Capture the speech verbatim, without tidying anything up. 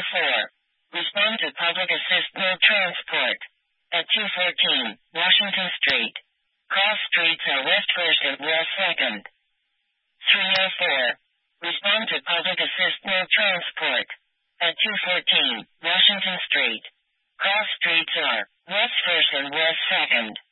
four. Respond to public assist no transport. At two fourteen, Washington Street. Cross streets are West First and West Second. three oh four. Respond to public assist no transport. At two fourteen, Washington Street. Cross streets are West First and West Second.